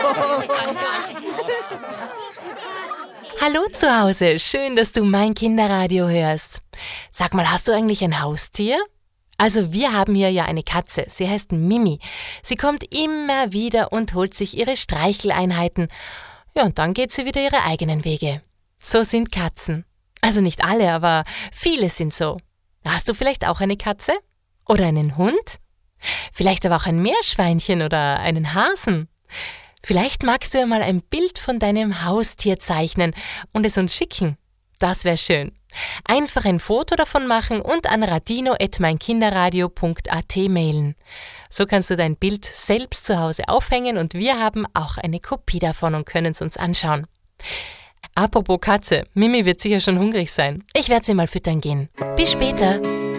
Hallo zu Hause, schön, dass du mein Kinderradio hörst. Sag mal, hast du eigentlich ein Haustier? Also wir haben hier ja eine Katze, sie heißt Mimi. Sie kommt immer wieder und holt sich ihre Streicheleinheiten. Ja, und dann geht sie wieder ihre eigenen Wege. So sind Katzen. Also nicht alle, aber viele sind so. Hast du vielleicht auch eine Katze? Oder einen Hund? Vielleicht aber auch ein Meerschweinchen oder einen Hasen? Vielleicht magst du ja mal ein Bild von deinem Haustier zeichnen und es uns schicken. Das wäre schön. Einfach ein Foto davon machen und an radino@meinkinderradio.at mailen. So kannst du dein Bild selbst zu Hause aufhängen und wir haben auch eine Kopie davon und können es uns anschauen. Apropos Katze, Mimi wird sicher schon hungrig sein. Ich werde sie mal füttern gehen. Bis später.